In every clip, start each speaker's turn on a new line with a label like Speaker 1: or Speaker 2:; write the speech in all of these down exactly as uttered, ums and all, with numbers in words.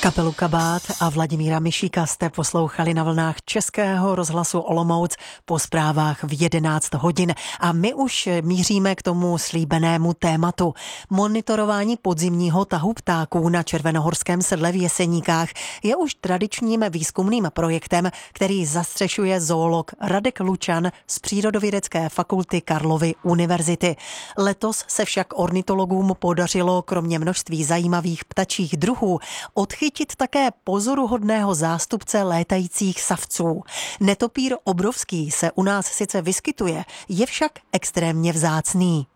Speaker 1: Kapelu Kabát a Vladimíra Mišíka jste poslouchali na vlnách Českého rozhlasu Olomouc po zprávách v jedenáct hodin a my už míříme k tomu slíbenému tématu. Monitorování podzimního tahu ptáků na Červenohorském sedle v Jeseníkách je už tradičním výzkumným projektem, který zastřešuje zoolog Radek Lučan z Přírodovědecké fakulty Karlovy univerzity. Letos se však ornitologům podařilo kromě množství zajímavých ptačích druhů odchytit také pozoruhodného zástupce létajících savců. Netopír obrovský se u nás sice vyskytuje, je však extrémně vzácný.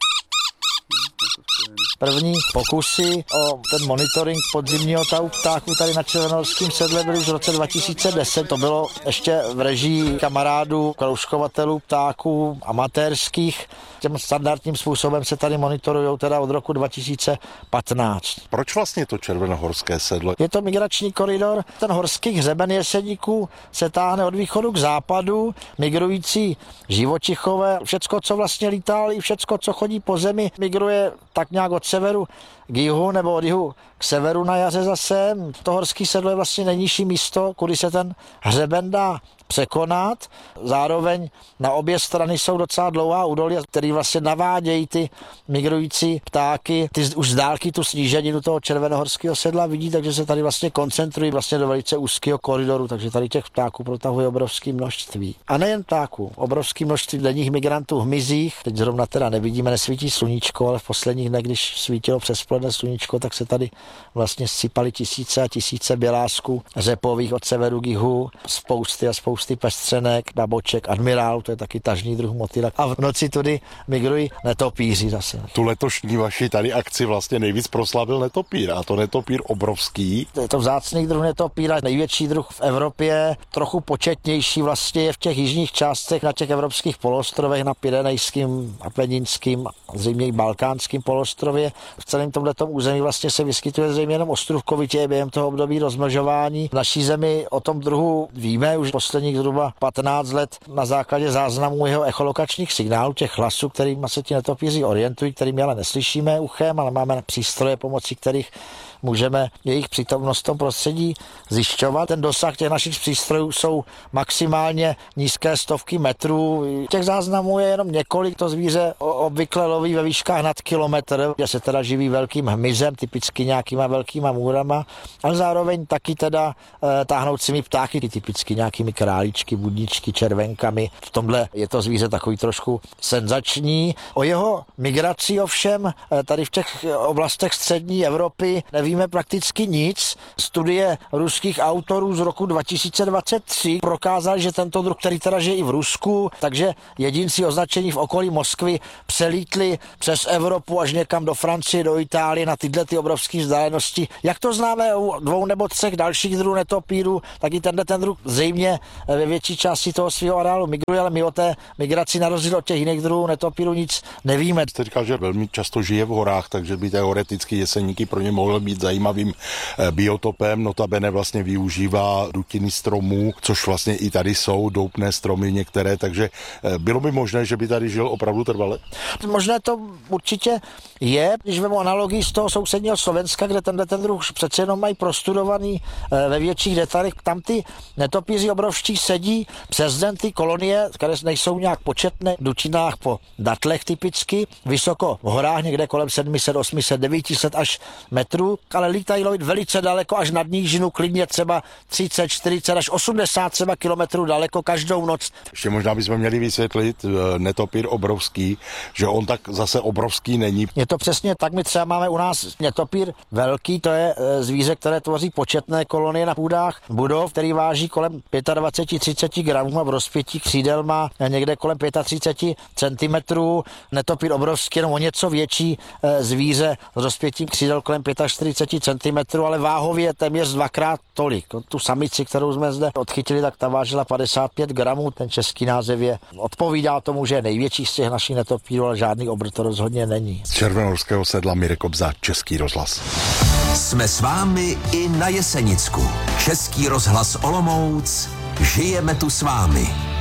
Speaker 2: První pokusy o ten monitoring podzimního tahu ptáků tady na Červenohorském sedle byly už v roce dva tisíce deset. To bylo ještě v režii kamarádů, kroužkovatelů ptáků amatérských. Těm standardním způsobem se tady monitorují teda od roku dva tisíce patnáct.
Speaker 3: Proč vlastně to Červenohorské sedlo?
Speaker 2: Je to migrační koridor. Ten horský hřeben Jeseníků se táhne od východu k západu. Migrující živočichové, všecko, co vlastně lítá, i všecko, co chodí po zemi, migruje tak nějak od severu k jihu nebo od jihu k severu na jaře zase. To horský sedlo je vlastně nejnižší místo, kudy se ten hřeben dá překonat. Zároveň na obě strany jsou docela dlouhá údolí, které vlastně navádějí ty migrující ptáky. Ty už z dálky tu sníženinu toho Červenohorského sedla vidí, takže se tady vlastně koncentrují vlastně do velice úzkého koridoru, takže tady těch ptáků protahuje obrovské množství. A nejen ptáků, obrovské množství denních migrantů v hmyzích. Teď zrovna teda nevidíme, nesvítí sluníčko, ale v posledních dnech, když svítilo přes poledne sluníčko, tak se tady vlastně sypaly tisíce a tisíce bělásků řepových od severu k jihu, spousty a spousty pestřenek, baboček, admirálů, to je taky tažný druh motýlek. A v noci tudy migrují netopíři zase.
Speaker 3: Tu letošní vaši tady akci vlastně nejvíc proslavil netopír, a to netopír obrovský.
Speaker 2: Je to vzácný druh netopíra, největší druh v Evropě, trochu početnější vlastně je v těch jižních částech na těch evropských poloostrovech, na Pyrenejském, Apenninském, zřejmě i Balkánském poloostrově. V celém tomhletom území vlastně se vyskytuje zřejmě jenom ostrůvkovitě během toho období rozmnožování. V naší zemi o tom druhu víme už posledních zhruba patnáct let na základě záznamů jeho echolokačních signálů, těch hlasů, kterými se ti netopíři orientují, kterými ale neslyšíme uchem, ale máme přístroje, pomocí kterých můžeme jejich přítomnost v tom prostředí zjišťovat. Ten dosah těch našich přístrojů jsou maximálně nízké stovky metrů. Těch záznamů je jenom několik. To zvíře obvykle loví ve výškách nad kilometr, kde se teda živí velkým hmyzem, typicky nějakýma velkýma můrama, ale zároveň taky teda e, táhnoucími ptáky, typicky nějakými králíčky, budničky, červenkami. V tomhle je to zvíře takový trošku senzační. O jeho migraci ovšem e, tady v těch oblastech střední Evropy nevíme prakticky nic. Studie ruských autorů z roku dva tisíce dvacet tři prokázaly, že tento druh, který teda žije i v Rusku, takže jedinci označení v okolí Moskvy přelítli přes Evropu až někam do Francie, do Itálie na tyhle ty obrovské vzdálenosti. Jak to známe u dvou nebo třech dalších druhů netopírů, tak i tenhle ten druh zřejmě ve větší části toho svého areálu migruje, ale my o té migraci na rozdíl od těch jiných druhů netopírů nic nevíme.
Speaker 3: Jste říkal, že velmi často žije v horách, takže by teoreticky Jeseníky pro ně mohly být zajímavým biotopem, notabene vlastně využívá dutiny stromů, což vlastně i tady jsou doupné stromy některé, takže bylo by možné, že by tady žil opravdu trvale?
Speaker 2: Možné to určitě je, když vemu analogii z toho sousedního Slovenska, kde tenhle ten druh přece jenom mají prostudovaný ve větších detailech. Tam ty netopíři obrovští sedí přes den ty kolonie, které nejsou nějak početné, v dutinách po datlech typicky, vysoko v horách, někde kolem sedm set, osm set, devět set až metrů, ale lítají lovit velice daleko až nad nížinu, klidně třeba třicet, čtyřicet až osmdesát třeba kilometrů daleko každou noc.
Speaker 3: Ještě možná bychom měli vysvětlit netopír obrovský, že on tak zase obrovský není.
Speaker 2: Je to přesně tak, my třeba máme u nás netopír velký, to je zvíře, které tvoří početné kolonie na půdách budov, který váží kolem dvacet pět až třicet gramů a v rozpětí křídel má někde kolem třicet pět centimetrů. Netopír obrovský, jenom o něco větší zvíře s rozpětím křídel kolem čtyřicet pět centimetrů, ale váhově téměř dvakrát tolik. Tu samici, kterou jsme zde odchytili, tak ta vážila padesát pět gramů. Ten český název je odpovídá tomu, že je největší z těch našich netopírů, ale žádný obr to rozhodně není.
Speaker 3: Z Červenohorského sedla Mirek Kobza, Český rozhlas.
Speaker 4: Jsme s vámi i na Jesenicku. Český rozhlas Olomouc. Žijeme tu s vámi.